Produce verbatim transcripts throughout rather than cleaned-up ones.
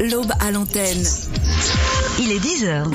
l'aube à l'antenne. Il est dix heures.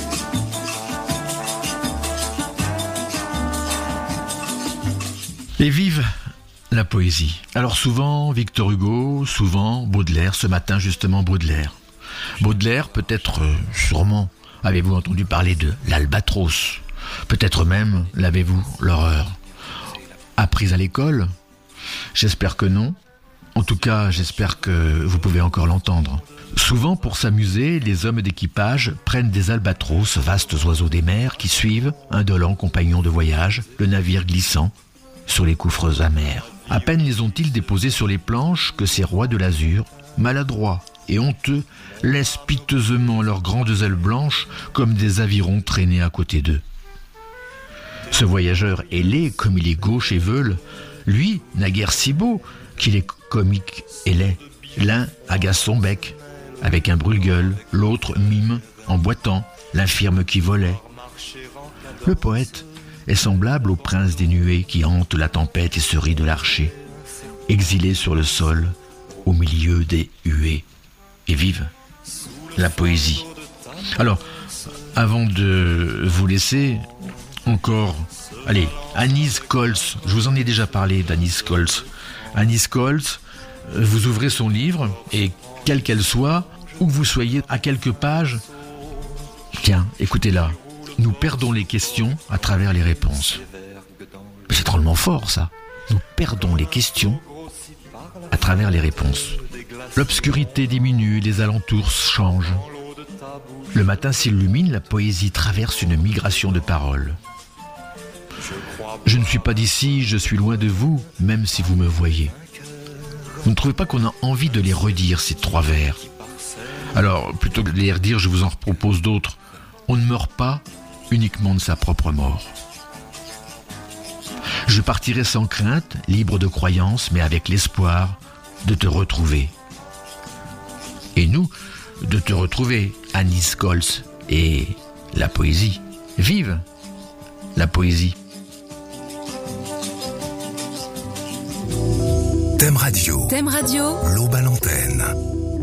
Et vive la poésie. Alors souvent Victor Hugo, souvent Baudelaire, ce matin justement Baudelaire. Baudelaire, peut-être, euh, sûrement, avez-vous entendu parler de l'albatros. Peut-être même l'avez-vous, l'horreur. Apprise à l'école ? J'espère que non. En tout cas, j'espère que vous pouvez encore l'entendre. Souvent, pour s'amuser, les hommes d'équipage prennent des albatros, vastes oiseaux des mers, qui suivent, indolents compagnons de voyage, le navire glissant sur les gouffres amers. À peine les ont-ils déposés sur les planches que ces rois de l'azur, maladroits et honteux, laissent piteusement leurs grandes ailes blanches comme des avirons traîner à côté d'eux. Ce voyageur ailé comme il est gauche et veule, lui, naguère si beau qu'il est comique et laid. L'un agace son bec avec un brûle-gueule, l'autre mime en boitant l'infirme qui volait. Le poète est semblable au prince des nuées qui hante la tempête et se rit de l'archer, exilé sur le sol, au milieu des huées. Et vive la poésie. Alors, avant de vous laisser, encore, allez, Anis Koltz, je vous en ai déjà parlé d'Anis Koltz. Anis Koltz, vous ouvrez son livre et quelle qu'elle soit, où que vous soyez, à quelques pages, tiens, écoutez-la. Nous perdons les questions à travers les réponses. Mais c'est drôlement fort, ça. Nous perdons les questions à travers les réponses. L'obscurité diminue, les alentours changent. Le matin s'illumine, la poésie traverse une migration de paroles. Je ne suis pas d'ici, je suis loin de vous, même si vous me voyez. Vous ne trouvez pas qu'on a envie de les redire, ces trois vers ? Alors, plutôt que de les redire, je vous en propose d'autres. On ne meurt pas uniquement de sa propre mort. Je partirai sans crainte, libre de croyance, mais avec l'espoir de te retrouver. Et nous, de te retrouver, Anis Koltz, et la poésie. Vive la poésie. Thème Radio. Thème Radio. L'aube à l'antenne.